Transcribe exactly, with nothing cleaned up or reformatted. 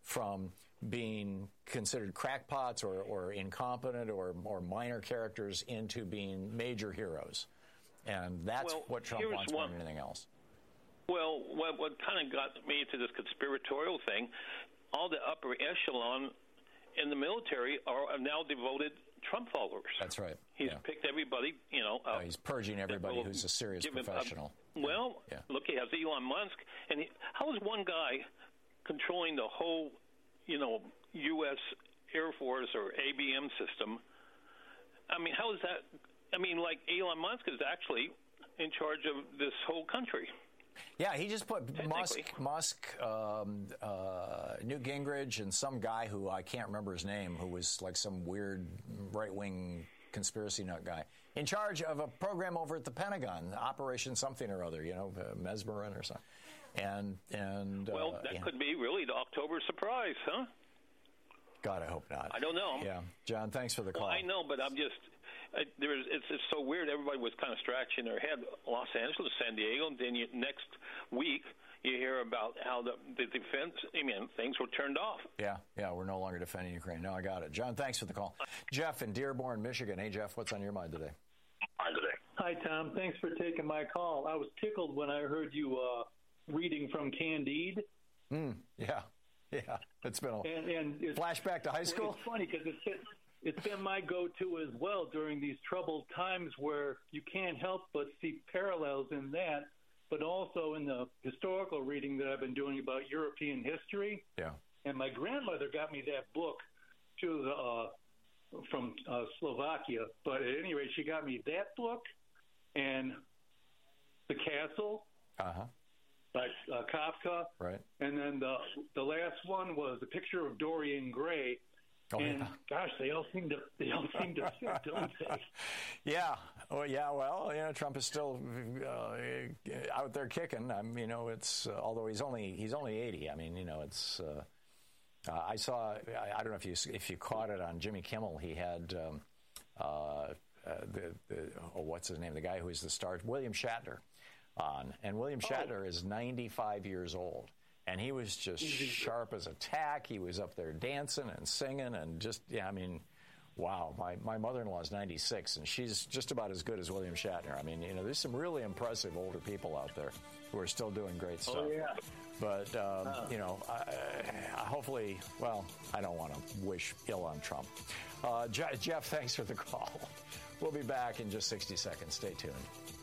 from being considered crackpots or, or incompetent or, or minor characters into being major heroes. And that's well, what Trump wants more than anything else. Well, what, what kind of got me into this conspiratorial thing, all the upper echelon in the military are now devoted Trump followers. That's right. He's yeah. picked everybody, you know. Uh, no, he's purging everybody will, who's a serious professional. Him, uh, well, yeah. look, he has Elon Musk. And he, how is one guy controlling the whole, you know, U S Air Force or A B M system? I mean, how is that? I mean, like Elon Musk is actually in charge of this whole country. Yeah, he just put Musk, Musk, um, uh, Newt Gingrich, and some guy who I can't remember his name, who was like some weird right-wing conspiracy nut guy, in charge of a program over at the Pentagon, Operation something or other, you know, uh, Mesmerin or something. And and well, uh, that yeah. could be really the October surprise, huh? God, I hope not. I don't know. Yeah, John, thanks for the call. Well, I know, but I'm just. Uh, there is, it's, it's so weird. Everybody was kind of scratching their head. Los Angeles, San Diego, and then you, next week you hear about how the, the defense, I mean, things were turned off. Yeah, yeah, we're no longer defending Ukraine. No, I got it. John, thanks for the call. Jeff in Dearborn, Michigan. Hey, Jeff, what's on your mind today? Mind today. Hi, Tom. Thanks for taking my call. I was tickled when I heard you uh, reading from Candide. Mm, yeah, yeah. It's been a and, and it's, flashback to high school. Well, it's funny because it's it's been my go-to as well during these troubled times where you can't help but see parallels in that, but also in the historical reading that I've been doing about European history. Yeah. And my grandmother got me that book. She was uh, from uh, Slovakia, but at any rate, she got me that book and The Castle. Uh-huh. By uh, Kafka. Right. And then the the last one was A Picture of Dorian Gray. Oh, and yeah. gosh, they all seem to they all seem to fit, don't they? Yeah. Oh, yeah. Well, you know, Trump is still uh, out there kicking. I mean, you know, it's uh, although he's only he's only eighty. I mean, you know, it's. Uh, uh, I saw. I, I don't know if you if you caught it on Jimmy Kimmel. He had um, uh, uh, the, the oh, what's his name? The guy who is the star, William Shatner, on, and William Shatner oh. is ninety-five years old. And he was just sharp as a tack. He was up there dancing and singing and just, yeah, I mean, wow. My, my mother-in-law is ninety-six, and she's just about as good as William Shatner. I mean, you know, there's some really impressive older people out there who are still doing great stuff. Oh, yeah. But, um, uh. you know, I, I, hopefully, well, I don't want to wish ill on Trump. Uh, Je- Jeff, thanks for the call. We'll be back in just sixty seconds. Stay tuned.